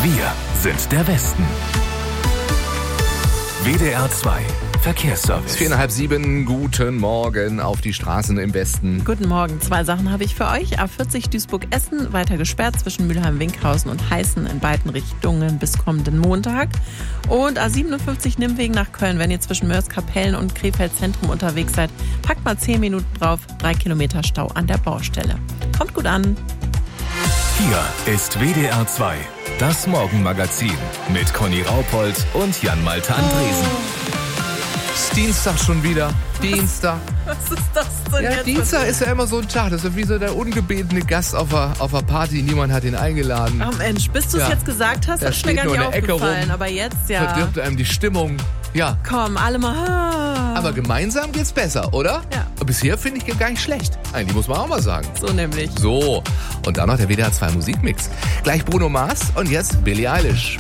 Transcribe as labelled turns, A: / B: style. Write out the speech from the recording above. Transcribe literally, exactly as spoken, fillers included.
A: Wir sind der Westen. W D R zwei Verkehrsservice.
B: Viereinhalb sieben, guten Morgen auf die Straßen im Westen.
C: Guten Morgen, zwei Sachen habe ich für euch. A vierzig Duisburg-Essen weiter gesperrt zwischen Mülheim-Winkhausen und Heißen in beiden Richtungen bis kommenden Montag. Und A siebenundfünfzig Nimmwegen nach Köln, wenn ihr zwischen Mörs-Kapellen und Krefeld-Zentrum unterwegs seid, packt mal zehn Minuten drauf, drei Kilometer Stau an der Baustelle. Kommt gut an.
A: Hier ist W D R zwei, das Morgenmagazin mit Conny Raupold und Jan-Malte Andresen.
B: Ist Dienstag schon wieder. Dienstag.
C: Was ist das denn
B: Ja,
C: jetzt?
B: Dienstag ist ja immer so ein Tag. Das ist wie so der ungebetene Gast auf einer, auf einer Party. Niemand hat ihn eingeladen.
C: Ach Mensch, bis du es
B: Ja.
C: jetzt gesagt hast,
B: Der
C: ist mir
B: steht
C: gar
B: nur
C: nicht
B: in der Ecke
C: aufgefallen.
B: rum.
C: Aber jetzt ja.
B: Verdirbt einem die Stimmung. Ja,
C: Komm, alle mal. Ah.
B: aber gemeinsam geht's besser, oder?
C: Ja.
B: Bisher finde ich gar nicht schlecht. Eigentlich muss man auch mal sagen.
C: So nämlich.
B: So, und dann noch der W D R zwei Musikmix. Gleich Bruno Mars und jetzt Billie Eilish.